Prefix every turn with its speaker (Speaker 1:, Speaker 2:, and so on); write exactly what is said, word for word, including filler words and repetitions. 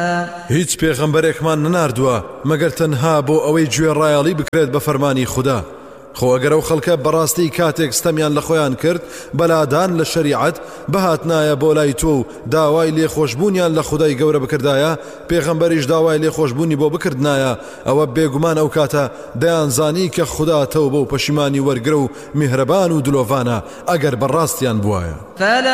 Speaker 1: هیچ پێغەمبەرێکمان نەناردووە مەگەر تەنها بۆ ئەوەی گوێڕایەڵی بکرێت بە فەرمانی خوددا. خۆ ئەگەر ئەو خەڵکە بەڕاستی کاتێک ستەمیان لە خۆیان کرد بەلادان لە شەریعەت بەهاتنایە بۆ لای تۆ و داوای لێخۆشببوونیان لە خودای گەورە بکردایە، پێغەمبەریش داوای لێخۆشببوونی بۆ بکردنایە، ئەوە بێگومان ئەو کاتە دەیانزانی کە خوددا تەوبە و پەشیمانی وەرگرە و میهرەبان و دلۆڤانە ئەگەر بەڕاستیان بووایە.